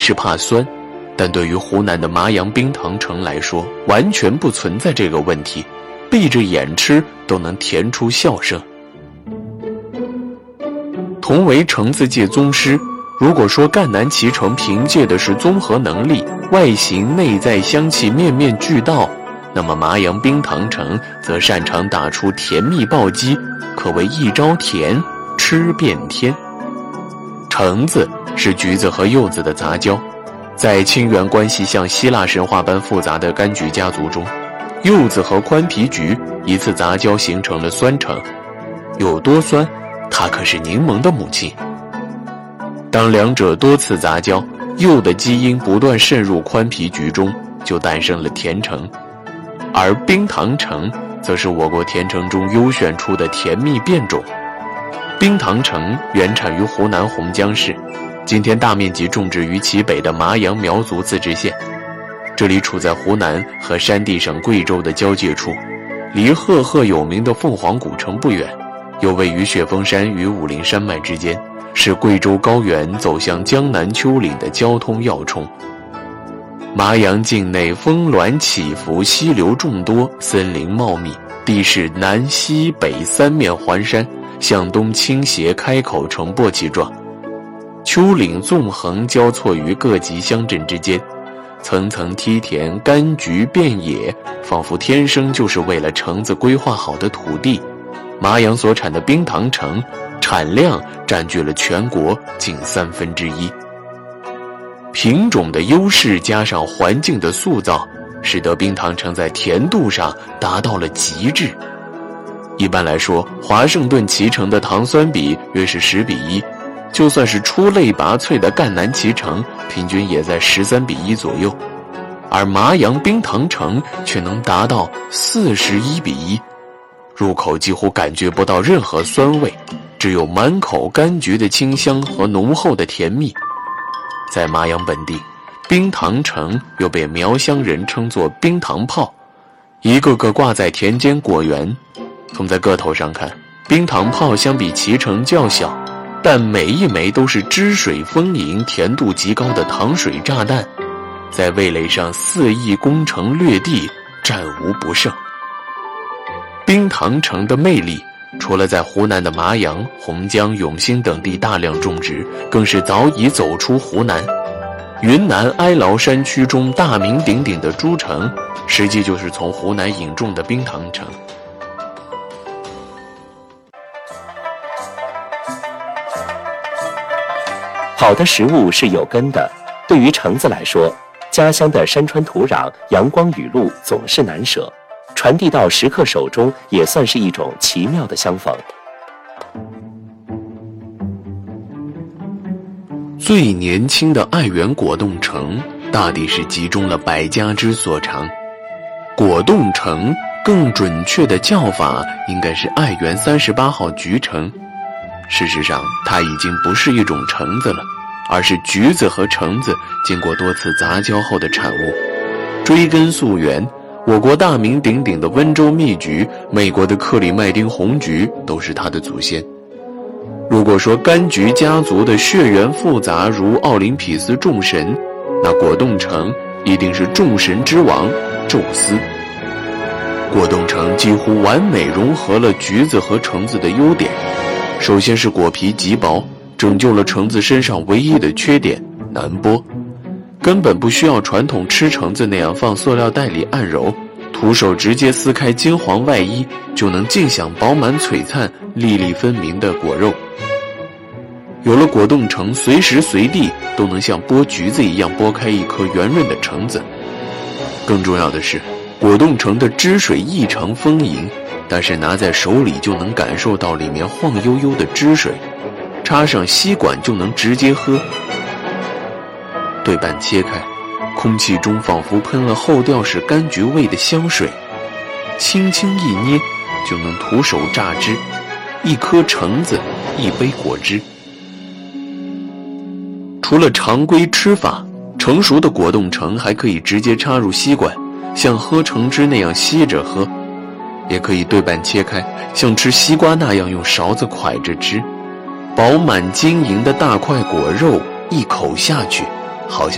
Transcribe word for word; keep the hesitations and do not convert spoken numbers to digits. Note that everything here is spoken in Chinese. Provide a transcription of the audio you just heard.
是怕酸，但对于湖南的麻阳冰糖橙来说，完全不存在这个问题，闭着眼吃都能甜出笑声。同为橙子界宗师，如果说赣南脐橙凭借的是综合能力，外形内在香气面面俱到，那么麻阳冰糖橙则擅长打出甜蜜暴击，可谓一招甜吃遍天。橙子是橘子和柚子的杂交，在亲缘关系像希腊神话般复杂的柑橘家族中，柚子和宽皮橘一次杂交形成了酸橙，有多酸，它可是柠檬的母亲。当两者多次杂交，柚的基因不断渗入宽皮橘中，就诞生了甜橙，而冰糖橙则是我国甜橙中优选出的甜蜜变种。冰糖橙原产于湖南洪江市，今天大面积种植于其北的麻阳苗族自治县。这里处在湖南和山地省贵州的交界处，离赫赫有名的凤凰古城不远，又位于雪峰山与武陵山脉之间，是贵州高原走向江南丘陵的交通要冲。麻阳境内峰峦起伏，溪流众多，森林茂密，地势南西北三面环山，向东倾斜开口呈簸箕状，丘陵纵横交错于各级乡镇之间，层层梯田，柑橘遍野，仿佛天生就是为了橙子规划好的土地。麻阳所产的冰糖橙产量占据了全国近三分之一。品种的优势加上环境的塑造，使得冰糖橙在甜度上达到了极致。一般来说，华盛顿脐橙的糖酸比约是十比一，就算是出类拔萃的赣南脐橙，平均也在十三比一左右，而麻阳冰糖橙却能达到四十一比一，入口几乎感觉不到任何酸味，只有满口柑橘的清香和浓厚的甜蜜。在麻阳本地，冰糖橙又被苗乡人称作冰糖炮，一个个挂在田间果园。从在个头上看，冰糖炮相比脐橙较小，但每一枚都是汁水丰盈、甜度极高的糖水炸弹，在味蕾上肆意攻城略地，战无不胜。冰糖橙的魅力除了在湖南的麻阳、洪江、永兴等地大量种植，更是早已走出湖南。云南哀牢山区中大名鼎鼎的诸橙，实际就是从湖南引种的冰糖橙。 好的食物是有根的，对于橙子来说，家乡的山川土壤、阳光雨露总是难舍，传递到食客手中也算是一种奇妙的相逢。 最年轻的爱媛果冻橙大抵是集中了百家之所长，果冻橙更准确的叫法应该是爱媛三十八号橘橙。事实上，它已经不是一种橙子了，而是橘子和橙子经过多次杂交后的产物。追根溯源，我国大名鼎鼎的温州蜜橘、美国的克里麦丁红橘都是它的祖先。如果说柑橘家族的血缘复杂如奥林匹斯众神，那果冻橙一定是众神之王宙斯。果冻橙几乎完美融合了橘子和橙子的优点。首先是果皮极薄，拯救了橙子身上唯一的缺点——难剥，根本不需要传统吃橙子那样放塑料袋里按揉，徒手直接撕开金黄外衣，就能尽享饱满璀璨、粒粒分明的果肉。有了果冻橙，随时随地都能像剥橘子一样剥开一颗圆润的橙子。更重要的是，果冻橙的汁水异常丰盈，但是拿在手里就能感受到里面晃悠悠的汁水，插上吸管就能直接喝。对半切开，空气中仿佛喷了后调式柑橘味的香水，轻轻一捏就能徒手榨汁，一颗橙子，一杯果汁。除了常规吃法，成熟的果冻橙还可以直接插入吸管，像喝橙汁那样吸着喝，也可以对半切开，像吃西瓜那样用勺子蒯着吃。饱满晶莹的大块果肉一口下去，好像